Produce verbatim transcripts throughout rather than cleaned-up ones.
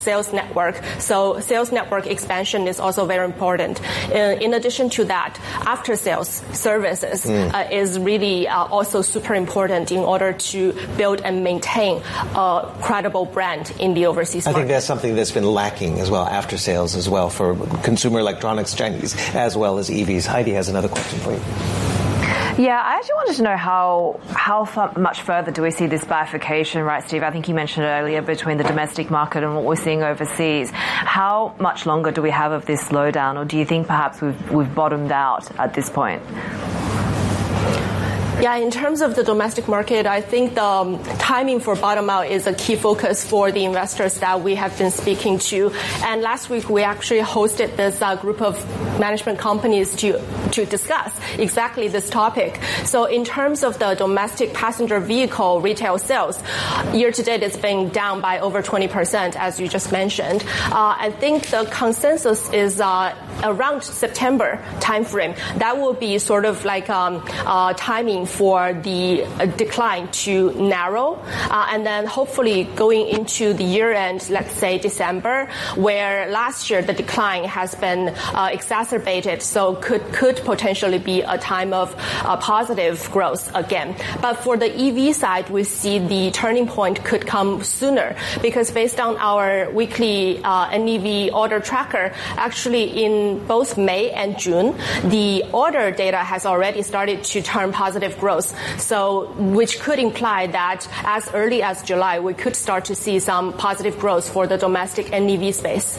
sales network. So sales network expansion is also very important. In, in addition to that, after sales services mm. uh, is really uh, also super important in order to build and maintain a credible brand in the overseas I market. think that's something that's been lacking as well, after sales as well, for consumer electronics Chinese as well as E Vs. Heidi has another question for you. Yeah, I actually wanted to know how how far, much further do we see this bifurcation, right, Steve? I think you mentioned earlier between the domestic market and what we're seeing overseas. How much longer do we have of this slowdown, or do you think perhaps we've we've bottomed out at this point? Yeah, in terms of the domestic market, I think the um, timing for bottom out is a key focus for the investors that we have been speaking to. And last week, we actually hosted this uh, group of management companies to to discuss exactly this topic. So in terms of the domestic passenger vehicle retail sales, year to date, it's been down by over twenty percent, as you just mentioned. Uh, I think the consensus is uh, around September timeframe. That will be sort of like um, uh, timing for the uh, decline to narrow, uh, and then hopefully going into the year end, let's say December, where last year the decline has been uh, exacerbated, so could could potentially be a time of uh, positive growth again. But for the E V side, we see the turning point could come sooner, because based on our weekly uh, N E V order tracker, actually in both May and June, the order data has already started to turn positive growth, so which could imply that as early as July, we could start to see some positive growth for the domestic N E V space.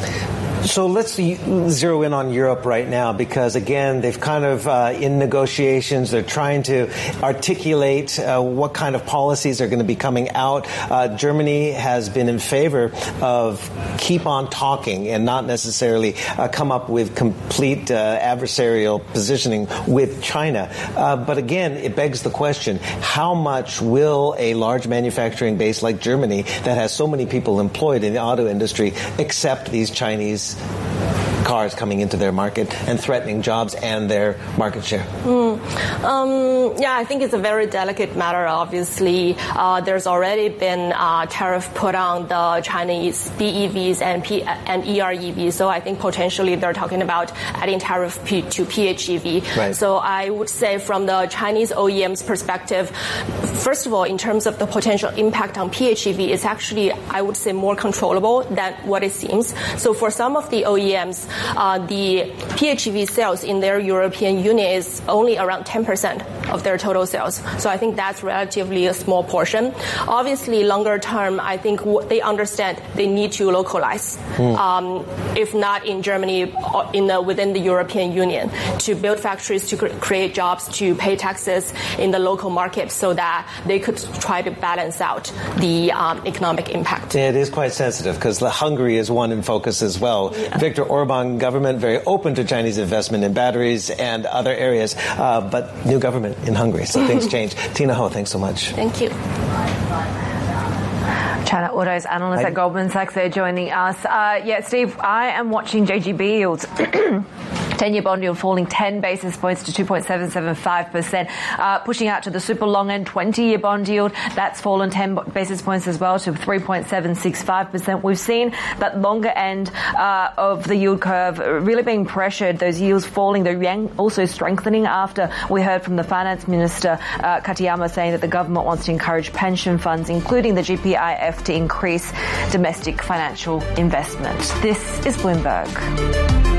So let's zero in on Europe right now, because again, they've kind of uh, in negotiations. They're trying to articulate uh, what kind of policies are going to be coming out. Uh, Germany has been in favor of keep on talking and not necessarily uh, come up with complete uh, adversarial positioning with China. Uh, but again, it begs the question, how much will a large manufacturing base like Germany that has so many people employed in the auto industry accept these Chinese cars coming into their market and threatening jobs and their market share? Mm. Um, yeah, I think it's a very delicate matter, obviously. Uh, there's already been uh, tariff put on the Chinese B E Vs and, P- and E R E Vs, so I think potentially they're talking about adding tariff P- to P H E V. Right. So I would say from the Chinese O E M's perspective, first of all, in terms of the potential impact on P H E V, it's actually, I would say, more controllable than what it seems. So for some of the O E Ms, Uh, the P H E V sales in their European Union is only around ten percent of their total sales. So I think that's relatively a small portion. Obviously, longer term, I think w- they understand they need to localize, mm. um, if not in Germany, in the, within the European Union, to build factories, to cr- create jobs, to pay taxes in the local market, so that they could try to balance out the um, economic impact. It is quite sensitive, because Hungary is one in focus as well. Yeah. Viktor Orban government very open to Chinese investment in batteries and other areas, uh, but new government in Hungary, so things change. Tina Ho, thanks so much. Thank you. China Autos analyst at Goldman Sachs there joining us. Uh, yeah, Steve, I am watching J G B yields. ten-year bond yield falling ten basis points to two point seven seven five percent. Uh, pushing out to the super long end twenty-year bond yield, that's fallen ten basis points as well to three point seven six five percent. We've seen that longer end uh, of the yield curve really being pressured, those yields falling, the yuan also strengthening after we heard from the finance minister, uh, Katayama, saying that the government wants to encourage pension funds, including the G P I F, to increase domestic financial investment. This is Bloomberg.